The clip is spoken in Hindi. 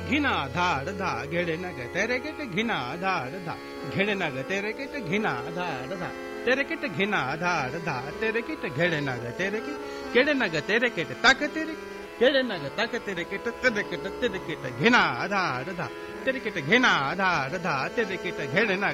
घिना धाड़ धा घेड़े नग तेरे किट घिना धाड़ धा घेड़े नग तेरे किट घिना धाड़ धा तेरे किट घिना धाड़ धा तेरे किट घेड़े नग तेरे किट केड़े नग तेरे किट तक तेरे केड़े नग तक तेरे किट घिना धाड़ धा तेरे किट घिना धाड़ धा तेरे किट घेड़े नग